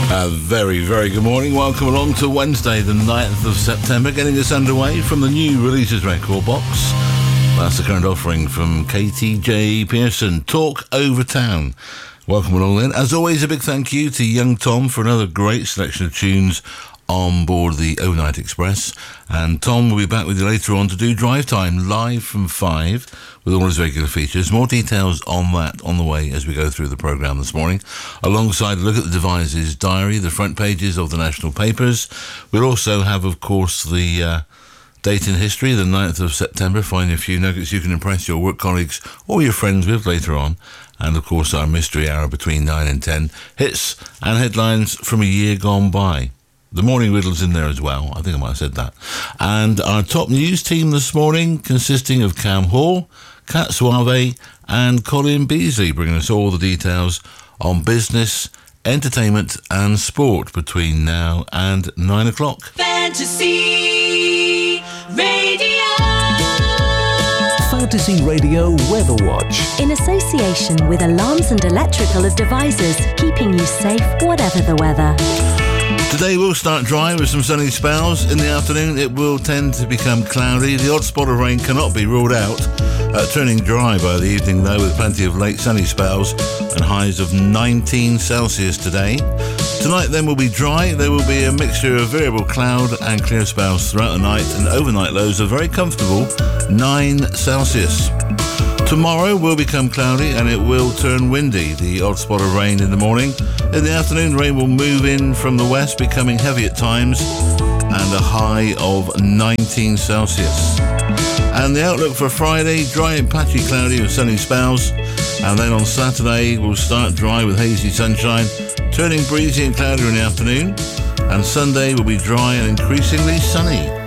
Very, very good morning. Welcome along to Wednesday, the 9th of September, getting us underway from the new releases record box. That's the current offering from KTJ Pearson, Talk Over Town. Welcome along then. As always, a big thank you to Young Tom for another great selection of tunes on board the Overnight Express. And Tom will be back with you later on to do Drive Time live from 5 with all his regular features. More details on that on the way as we go through the programme this morning. Alongside a look at the Devices diary, the front pages of the national papers. We'll also have, of course, the date in history, the 9th of September. Find a few nuggets you can impress your work colleagues or your friends with later on. And, of course, our mystery hour between 9 and 10. Hits and headlines from a year gone by. The morning riddle's in there as well. I think I might have said that. And our top news team this morning, consisting of Cam Hall, Kat Suave and Colin Beasley, bringing us all the details on business, entertainment and sport between now and 9 o'clock. Fantasy Radio. Fantasy Radio Weather Watch. In association with Alarms and Electrical Devices, keeping you safe whatever the weather. Today we'll start dry with some sunny spells. In the afternoon it will tend to become cloudy. The odd spot of rain cannot be ruled out. Turning dry by the evening though, with plenty of late sunny spells and highs of 19 Celsius today. Tonight then will be dry. There will be a mixture of variable cloud and clear spells throughout the night, and overnight lows are very comfortable, 9 Celsius. Tomorrow will become cloudy and it will turn windy. The odd spot of rain in the morning. In the afternoon, rain will move in from the west, becoming heavy at times, and a high of 19 Celsius. And the outlook for Friday, dry and patchy cloudy with sunny spells. And then on Saturday, we'll start dry with hazy sunshine, turning breezy and cloudy in the afternoon. And Sunday will be dry and increasingly sunny.